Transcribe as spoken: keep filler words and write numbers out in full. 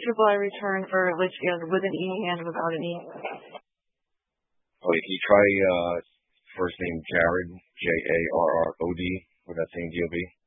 triple I return for Litchfield with an E and without an E? Okay, can you try uh, first name Jared, J A R R O D, with that same D O B?